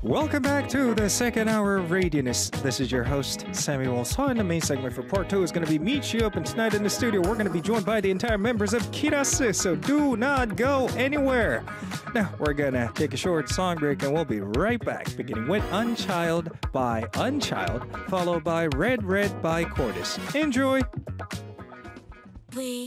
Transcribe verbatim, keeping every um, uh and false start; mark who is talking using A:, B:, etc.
A: Welcome back to the second hour of Radionist. This is your host, Samuel Saw, and the main segment for part two is going to be Meet You Up, and tonight in the studio we're going to be joined by the entire members of Kirase, so do not go anywhere. Now, we're going to take a short song break and we'll be right back, beginning with Unchild by Unchild, followed by Red Red by Cordis. Enjoy!
B: We